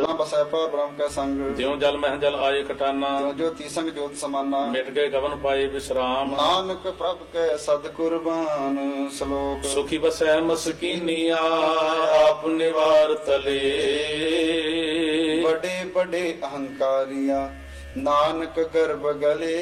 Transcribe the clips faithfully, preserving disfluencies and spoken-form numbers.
ਨਾ ਬਸੈ ਪਰ ਬ੍ਰਹਮ ਕੈ ਸੰਗ ਜਿਉ ਜਲ ਮਹਿ ਜਲ ਆਏ ਖਟਾਨਾ ਜੋ ਜੋਤੀ ਸੰਗ ਜੋਤ ਸਮਾਨਾ ਮਿਟ ਗਏ ਗਵਨ ਪਾਏ ਵਿਸਰਾਮ ਨਾਨਕ ਪ੍ਰਭ ਕੈ ਸਦ ਕੁਰਬਾਨ ਸ਼ਲੋਕ ਸੁਖੀ ਬਸੈ ਮਸਕੀਨੀਆ ਆਪ ਨਿਵਾਰ ਤਲੇ ਬੜੇ ਬੜੇ ਅਹੰਕਾਰੀਆਂ ਨਾਨਕ ਗਰਭ ਗਲੇ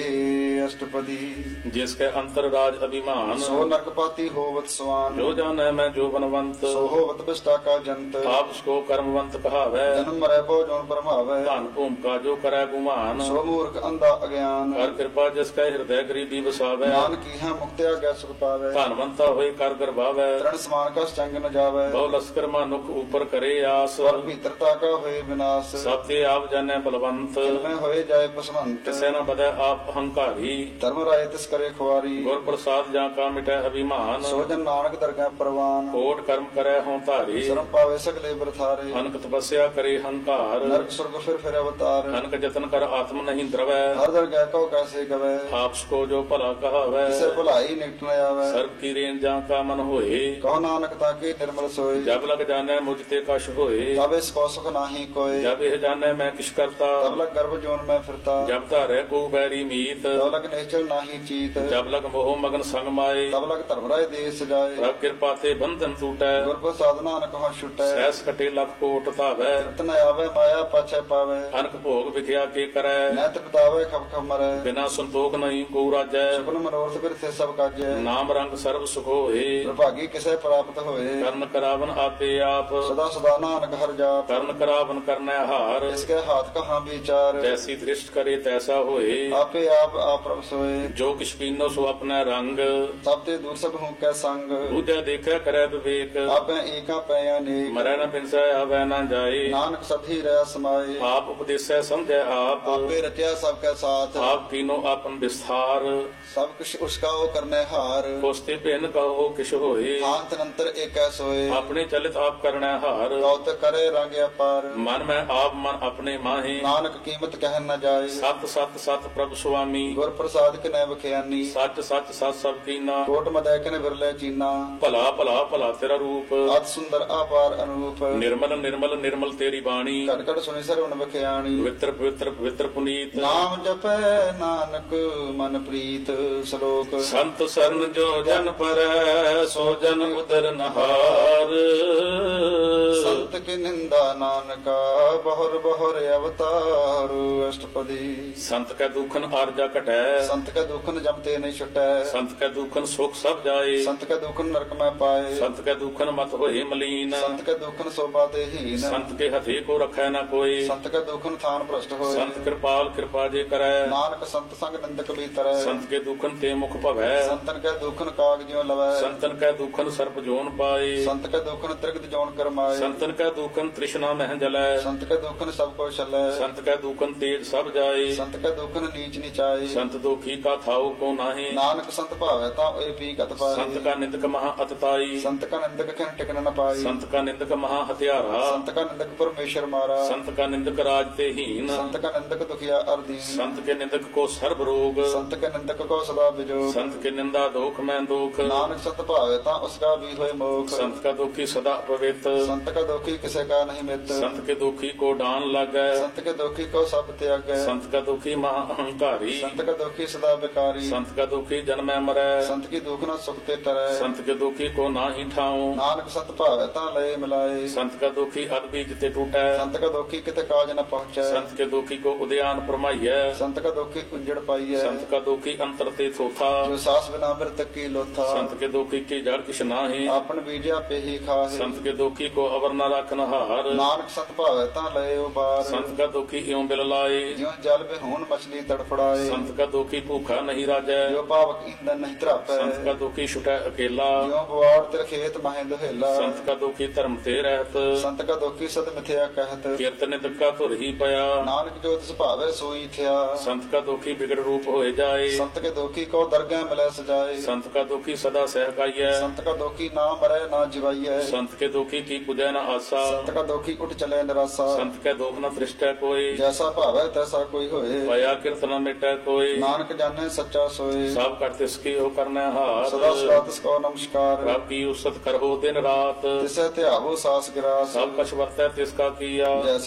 ਅਸ਼ਟਪਦੀ ਜਿਸ ਕੇ ਅੰਤਰ ਰਾਜ ਅਭਿਮਾਨ ਸੋ ਨਰਕਪਾਤੀ ਹੋਵਤ ਸਵਾਨ ਜੋ ਜਾਣੈ ਮੈਂ ਜੋ ਬਨਵੰਤ ਸੋ ਹੋਵਤ ਬਿਸ਼ਟਾ ਕਾ ਜੰਤ ਆਪ ਸਕੋ ਕਰਮਵੰਤ ਕਹਾਵੈ ਜਨਮ ਮਰੈ ਬੋ ਜੋਨ ਪਰਮਾਵੈ ਧਨ ਭੂਮਿਕਾ ਜੋ ਕਰੈ ਗੁਮਾਨ ਸੋ ਮੂਰਖ ਅੰਧਾ ਅਗਿਆਨ ਕਰ ਕਿਰਪਾ ਜਿਸ ਕੈ ਹਿਰਦੈ ਗਰੀਬੀ ਵਸਾਵੈ ਨਾਨਕ ਕੀਹਾ ਮੁਕਤਿਆ ਗੈ ਸੁਖ ਪਾਵੈ ਧਨਵੰਤਾ ਹੋਏ ਕਰ ਗਰਭਾਵੈ ਤ੍ਰਣ ਸਮਾਨ ਕਾ ਚੰਗ ਨ ਜਾਵੈ ਬਹੁ ਲਸਕਰ ਮਨੁਖ ਉਪਰ ਕਰੇ ਆਸ ਸਵਰ ਭੀਤਰਤਾ ਕਾ ਹੋਏ ਵਿਨਾਸ਼ ਸਭ ਤੇ ਆਪ ਜਾਣੈ ਬਲਵੰਤ ਮੈਂ ਹੋਏ ਜਾਏ ਪਸਵੰਤ ਤਿਸੈ ਨ ਬਦੈ ਆਪ ਹੰਕਾਰੀ ਧਰਮ ਰਾਏ ਤਿਸ ਕਰੇ ਖੁਆਰੀ ਗੁਰ ਪ੍ਰਸਾਦ ਜਾਂ ਕਾ ਮਿਟੈ ਅਭਿਮਾਨ ਸੋ ਜਨ ਨਾਨਕ ਦਰਗਹਿ ਪ੍ਰਵਾਨ ਕੋਟ ਕਰਮ ਕਰੈ ਹਉ ਧਾਰੀ ਸ਼ਰਮ ਪਾਵੇ ਸਗਲੇ ਬਰਥਾਰੇ ਅਨਕ ਤਪੱਸਿਆ ਕਰੇ ਹੰਕਾਰ ਨਰਕ ਸੁਰਗ ਫਿਰ ਫਿਰ ਅਵਤਾਰ ਅਨਕ ਜਤਨ ਕਰ ਆਤਮ ਨਹੀਂ ਦਰਵੈ ਹਰ ਦਰਗਹਿ ਕਉ ਕੈਸੇ ਗਵੈ ਆਪਸ ਕੋ ਜੋ ਭਲਾ ਕਹਾਵੈ ਕਿਸੇ ਭਲਾਈ ਨਿਕਟ ਨ ਆਵੈ ਸਰਬ ਕੀ ਰੇਨ ਜਾਂ ਕਾ ਮਨ ਹੋਏ ਕਹੋ ਨਾਨਕ ਤਾਕੇ ਨਿਰਮਲ ਸੋਏ ਜਬ ਲਗ ਜਾਣੈ ਮੁਝ ਤੇ ਕਛ ਹੋਏ ਤਬ ਇਸ ਕੋ ਸੁਖ ਨਾਹੀ ਕੋਏ ਜਬ ਇਹ ਜਾਣੈ ਮੈਂ ਕਿਛ ਕਰਤਾ ਤਬ ਲਗ ਗਰਭ ਜੋਨ ਮੈਂ ਫਿਰਤਾ ਜਬ ਧਾਰੈ ਕੋ ਬੈਰੀ ਮੀਤ ਤਬ ਲਗ ਨਿਸ਼ਚਲ ਨਾਹੀ ਚੀਤ ਜਬ ਲਗ ਮੋਹ ਮਗਨ ਸੰਗ ਮਾਏ ਤਬ ਲਗ ਧਰਮ ਰਾਏ ਦੇਸ ਸਜਾਏ ਪ੍ਰਭ ਕਿਰਪਾ ਤੇ ਬੰਧਨ ਟੂਟੈ ਗੁਰ ਪ੍ਰਸਾਦ ਨਾਨਕ ਹਉ ਛੁਟੈ ਸਹਿਸ ਕਟੇ ਲਖ ਕੋਟ ਧਾਵੈ ਰਤਨ ਆਵੇ ਮਾਇਆ ਪਾਛੈ ਪਾਵੇ ਅਨਕ ਭੋਗ ਵਿਖਿਆ ਕੇ ਕਰੈ ਨੈਤ ਬਿਤਾਵੇ ਖਪ ਖਪ ਮਰੈ ਬਿਨਾ ਸੰਤੋਖ ਨਹੀਂ ਕੋ ਰਾਜੈ ਸੁਪਨ ਮਨੋਰਥ ਬਿਰਥੇ ਸਭ ਕਾਜੈ ਨਾਮ ਰੰਗ ਸਰਬ ਸੁਖ ਹੋਏ ਪ੍ਰਭਾਗੀ ਕਿਸੇ ਪ੍ਰਾਪਤ ਹੋਏ ਕਰਨ ਕਰਾਵਨ ਆਪੇ ਆਪ ਸਦਾ ਸਦਾ ਨਾਨਕ ਹਰਿ ਜਾਪ ਕਰਨ ਕਰਾਵਨ ਕਰਨੈ ਹਾਰ ਇਸਕੇ ਹਾਥ ਕਹਾਂ ਵਿਚਾਰ ਜੈਸੀ ਦ੍ਰਿਸ਼ਟ ਕਰੇ ਤੈਸਾ ਹੋਏ ਆਪੇ ਆਪ ਆਪ ਪ੍ਰਭ ਸੋਏ ਜੋ ਕਿਛ ਪੀਨੋ ਸੋ ਆਪਣਾ ਰੰਗ ਸਭ ਤੇ ਦੂਰ ਸਭ ਹੂੰ ਕੈ ਸੰਗ ਦੂਜਾ ਦੇਖਿਆ ਕਰੈ ਵਿਵੇਕ ਆਪੇ ਏਕਾ ਪੈ ਅਨੇਕ ਮਰੈ ਨ ਪਿੰਸੈ ਆਵੈ ਨ ਜਾਏ ਨਾਨਕ ਸਭੀ ਰਹਿ ਸਮਾਏ ਆਪ ਉਪਦੇਸੈ ਸਮਝੈ ਆਪ ਆਪੇ ਰਚਿਆ ਸਭ ਕੈ ਸਾਥ ਆਪ ਕੀਨੋ ਆਪਨ ਵਿਸਥਾਰ ਸਭ ਕੁਛ ਉਸਕਾ ਉਹ ਕਰਨੇ ਹਾਰ ਕੋਸਤੇ ਭਿੰਨ ਕਹੋ ਕਿਛ ਹੋਏ ਹਾਥ ਨੰਤਰ ਏਕੈ ਸੋਏ ਆਪਣੇ ਚਲਿਤ ਆਪ ਕਰਣੈ ਹਾਰ ਕਉਤ ਕਰੇ ਰੰਗ ਅਪਾਰ ਮਨ ਮੈਂ ਆਪ ਮਨ ਆਪਣੇ ਮਾਹੇ ਨਾਨਕ ਕੀਮਤ ਕਹਿ ਨ ਜਾਏ ਸਤ ਸਤ ਸਤ ਪ੍ਰਭ ਸੁਆਮੀ ਗੁਰ ਪ੍ਰਸਾਦ ਕਿਨੈ ਬਖਿਆਨੀ ਸੱਚ ਸੱਚ ਸਤ ਸਭ ਕੀਨਾ ਕੋਟ ਮਦੈ ਕਿਨੈ ਵਿਰਲੇ ਚੀਨਾ ਭਲਾ ਭਲਾ ਭਲਾ ਤੇਰਾ ਰੂਪ ਅਤ ਸੁੰਦਰ ਆਪਾਰ ਅਨੂਪ ਨਿਰਮਲ ਨਿਰਮਲ ਨਿਰਮਲ ਤੇਰੀ ਬਾਣੀ ਘਟ ਘਟ ਸੁਣੀ ਸਰਵਨ ਬਖਿਆਣੀ ਪਵਿੱਤਰ ਪਵਿੱਤਰ ਪਵਿੱਤਰ ਪੁਨੀਤ ਨਾਮ ਜਪੈ ਨਾਨਕ ਮਨ ਪ੍ਰੀਤ ਸ਼ਲੋਕ ਸੰਤ ਸਰਨ ਜੋ ਜਨ ਪਰੈ ਸੋ ਜਨ ਉਦਰ ਨਹਾਰ ਸੰਤ ਕੀ ਨਿੰਦਾ ਨਾਨਕਾ ਬਹੁਰ ਬਹੁਰ ਅਵਤਾਰ ਅਸ਼ਟਪਦੀ ਸੰਤ ਕੈ ਦੁਖਨ ਆਰਜਾ ਘਟੈ ਸੰਤ ਕੈ ਦੁਖਨ ਜਮ ਤੇ ਨਹੀਂ ਛੁਟੈ ਸੰਤ ਕੈ ਦੁਖਨ ਸੁਖ ਸਭ ਜਾਏ ਸੰਤ ਕੈ ਦੁਖਨ ਨਰਕ ਮੈਂ ਪਾਏ ਸੰਤ ਕੈ ਦੁਖਨ ਮਤ ਹੋਏ ਮਲੀਨ ਸੰਤ ਕੈ ਦੁਖਨ ਸੋਭਾ ਤੇ ਹੀਨ ਸੰਤ ਕੇ ਹਥੇ ਕੋ ਰਖੈ ਨਾ ਕੋਈ ਸੰਤ ਕੈ ਦੁਖਨ ਥਾਨ ਭ੍ਰਸ਼ਟ ਹੋਏ ਸੰਤ ਕਿਰਪਾਲ ਕਿਰਪਾ ਜੇ ਕਰੈ ਨਾਨਕ ਸੰਤ ਸੰਗ ਨਿੰਦਕ ਬੀਤਰੈ ਸੰਤ ਕੇ ਦੁਖਨ ਤੇ ਮੁਖ ਭਵੈ ਸੰਤਨ ਕੈ ਦੁਖਨ ਕਾਗ ਜਿਉ ਲਵੈ ਸੰਤਨ ਕੈ ਦੁਖਨ ਸਰਪ ਜੋਨ ਪਾਏ ਸੰਤ ਕੈ ਦੁਖਨ ਤ੍ਰਿਗਤ ਜੋਨ ਕਰਮਾਏ ਸੰਤਨ ਕੈ ਦੁਖਨ ਤ੍ਰਿਸ਼ਨਾ ਮਹਿ ਜਲੈ ਸੰਤ ਕੈ ਦੁਖਨ ਸਭ ਕੋ ਛਲੈ ਸੰਤ ਕੈ ਦੁਖਨ ਤੇਜ ਸਭ ਜਾਏ ਸੰਤ ਕੈ ਦੁਖਨ ਨੀਚ ਨਿਚਾਏ ਸੰਤ ਦੁਖੀ ਕਾ ਥਾਉ ਕੋ ਨਾਹੀ ਨਾਨਕ ਸੰਤ ਭਾਵੈ ਤਾਂ ਏ ਪੀ ਕਤ ਪਾਏ ਸੰਤ ਕਾ ਨਿੰਦਕ ਮਹਾ ਅਤਤਾਈ ਸੰਤ ਕਾ ਨਿੰਦਕ ਖਿਨ ਟਿਕਨ ਨ ਪਾਈ ਸੰਤ ਕਾ ਨਿੰਦਕ ਮਹਾ ਹਥਿਆਰਾ ਸੰਤ ਕਾ ਨਿੰਦਕ ਪਰਮੇਸ਼ਰ ਮਾਰਾ ਸੰਤ ਕਾ ਨਿੰਦਕ ਰਾਜ ਤੇ ਹੀਨ ਸੰਤ ਕਾ ਨਿੰਦਕ ਦੁਖਿਆ ਅਰਦੀਨ ਸੰਤ ਕੇ ਨਿੰਦਕ ਕੋ ਸਰਬ ਰੋਗ ਸੰਤ ਕੇ ਨਿੰਦਕ ਕੋ ਸਦਾ ਵਿਜੋਗ ਸੰਤ ਕੇ ਨਿੰਦਾ ਦੋਖ ਮੈਂ ਦੁਖ ਨਾਨਕ ਸੰਤ ਭਾਵੈ ਤਾਂ ਉਸਕਾ ਵੀ ਹੋਏ ਮੋਖ ਸੰਤ ਕਾ ਦੁਖੀ ਸਦਾ ਪਵਿੱਤ ਸੰਤ ਕਾ ਦੁਖੀ ਕਿਸੇ ਕਾ ਨਹੀਂ ਮਿੱਤ ਸੰਤ ਕੇ ਦੁਖੀ ਕੋ ਡਾਨ ਲਾਗੈ ਸੰਤ ਕੇ ਦੁਖੀ ਕੋ ਸਭ ਤਿਆਗੈ ਸੰਤ ਕਾ ਦੁਖੀ ਮਹਾ ਅਹੰਕਾਰੀ ਸੰਤ ਕਾ ਦੁਖੀ ਸਦਾ ਬਿਕਾਰੀ ਸੰਤ ਕਾ ਦੁਖੀ ਜਨਮੈ ਮਰੈ ਸੰਤ ਕੀ ਦੁਖ ਨਾ ਸੁਖ ਤੇ ਤਰੈ ਸੰਤ ਕੇ ਦੁਖੀ ਕੋ ਨਾਹੀ ਠਾਉ ਨਾਨਕ ਸੰਤ ਭਾਵੈ ਤਾਂ ਲਏ ਮਿਲਾਏ ਸੰਤ ਕਾ ਦੁਖੀ ਅਦ ਬੀਜ ਤੇ ਟੂਟੈ ਸੰਤ ਕਾ ਦੁਖੀ ਕਿਤੇ ਕਾਜ ਨ ਪਹੁੰਚੈ ਸੰਤ ਕੇ ਦੁਖੀ ਕੋ ਉਦਿਆਨ ਪਰਮਾਈਐ ਸੰਤ ਕਾ ਦੁਖੀ ਉਜੜ ਪਾਈਐ ਸੰਤ ਕਾ ਦੁਖੀ ਅੰਤਰ ਤੇ ਥੋਥਾ ਜੋ ਸਾਸ ਬਿਨਾ ਮਿਰਤ ਕੀ ਲੋਥਾ ਸੰਤ ਕੇ ਦੁਖੀ ਕੀ ਜੜ ਕਿਛ ਨਾਹੀ ਆਪਨ ਬੀਜਿਆ ਪੇਹੀ ਖਾਹੇ ਸੰਤ ਕੇ ਦੁਖੀ ਕੋ ਅਵਰ ਨ ਰਖਨ ਹਾਰ ਨਾਨਕ ਸੰਤ ਭਾਵੈ ਤਾਂ ਲਏ ਉਬਾਰ ਸੰਤ ਕਾ ਦੁਖੀ ਇਉ ਬਿਲ ਲਾਏ ਜਿਉ ਜਲ ਬਿਹੂਨ ਮਛਲੀ ਤੜਫੜਾਏ ਸੰਤ ਕਾ ਦੁਖੀ ਭੂਖਾ ਨਹੀਂ ਰਾਜੈ ਜੋ ਪਾਵਕ ਇੰਦਨ ਨਹੀਂ ਧਰਾਪੈ ਸੰਤ ਕਾ ਦੁਖੀ ਛੁਟੈ ਅਕੇਲਾ ਜਿਉ ਬਵਾੜ ਤੇ ਖੇਤ ਮਹਿ ਦੁਹੇਲਾ ਸੰਤ ਕਾ ਦੁਖੀ ਧਰਮ ਤੇ ਰਹਿਤ ਸੰਤ ਕਾ ਦੁਖੀ ਸਦ ਮਿਥਿਆ ਕਹਿਤ ਕੀਰਤਨ ਨਿਤਕਾ ਧੁਰ ਹੀ ਪਿਆ ਨਾਨਕ ਜੋ ਤਿਸ ਭਾਵੈ ਸੋਈ ਥਿਆ ਸੰਤ ਕਾ ਦੁਖੀ ਬਿਗੜ ਰੂਪ ਹੋਏ ਜਾਏ ਸੰਤ ਕੇ ਦੁਖੀ ਕੋ ਦਰਗਹਿ ਮਿਲੈ ਸਜਾਏ ਸੰਤ ਕਾ ਦੁਖੀ ਸਦਾ ਸਹਿਕਾਈਐ ਸੰਤ ਕਾ ਦੁਖੀ ਨਾ ਮਰੈ ਨਾ ਜਿਵਾਈਐ ਸੰਤ ਕੇ ਦੁਖੀ ਕੀ ਪੁਜੈ ਨ ਆਸਾ ਸੰਤ ਕਾ ਦੁਖੀ ਉਠ ਚਲੇ ਨਿਰਾਸਾ ਸੰਤ ਕੈ ਦੁਖ ਨ ਤ੍ਰਿਸ਼ਟੈ ਕੋਈ ਜੈਸਾ ਭਾਵੈ ਤੈਸਾ ਕੋਈ ਹੋਏ ਪਾਇਆ ਕੀਰਤਨ ਮਿਟੈ ਕੋਈ ਨਾਨਕ ਜਾਣੈ ਸੱਚਾ ਸੋਏ ਸਭ ਕਰ ਤਿਸ ਕੀ ਹੋ ਕਰਨੈ ਹਾਰ ਸਦਾ ਸਦਾ ਤਿਸ ਕੋ ਨਮਸਕਾਰ ਪ੍ਰਭ ਕੀ ਉਸਤ ਕਰਹੁ ਦਿਨ ਰਾਤ ਤਿਸੈ ਧਿਆਵੋ ਸਾਸ ਗਿਰਾਸ ਸਭ ਕਛ ਵਰਤੈ ਤਿਸ ਕਾ ਕੀਆ ਜੈਸਾ